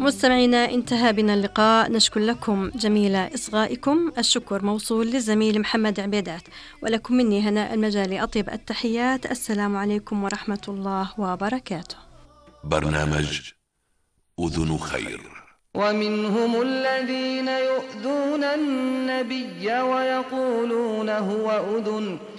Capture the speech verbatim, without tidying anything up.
مستمعينا، انتهى بنا اللقاء. نشكر لكم جميل إصغائكم. الشكر موصول للزميل محمد عبيدات، ولكم مني هناء المجالي أطيب التحيات. السلام عليكم ورحمة الله وبركاته. برنامج أذن خير. ومنهم الذين يؤذون النبي ويقولون هو أذن